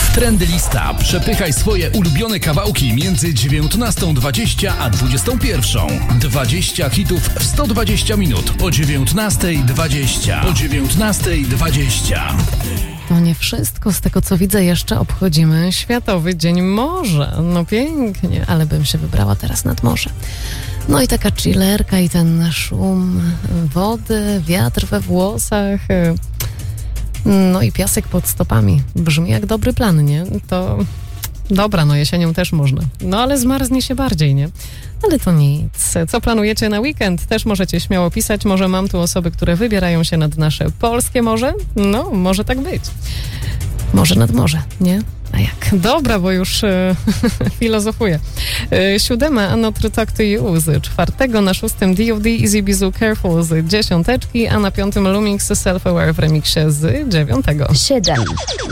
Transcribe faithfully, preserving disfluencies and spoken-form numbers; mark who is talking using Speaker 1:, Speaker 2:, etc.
Speaker 1: Trendy Lista. Przepychaj swoje ulubione kawałki między dziewiętnastą dwadzieścia a dwudziestą pierwszą. dwadzieścia hitów w sto dwadzieścia minut o dziewiętnastej dwadzieścia. O dziewiętnastej dwadzieścia.
Speaker 2: No nie wszystko, z tego co widzę jeszcze obchodzimy Światowy Dzień Morza. No pięknie, ale bym się wybrała teraz nad morze. No i taka chillerka i ten szum wody, wiatr we włosach, no i piasek pod stopami. Brzmi jak dobry plan, nie? To dobra, no jesienią też można. No ale zmarznie się bardziej, nie? Ale to nic. Co planujecie na weekend? Też możecie śmiało pisać. Może mam tu osoby, które wybierają się nad nasze polskie morze? No, może tak być. Może nad morze, nie? A jak? Dobra, bo już e, filozofuję. E, siódema Not Talk to You z czwartego, na szóstym D O D Easy Bizu Careful z dziesiąteczki, a na piątym Lumix Self Aware w remiksie z dziewiątego.
Speaker 3: siedem.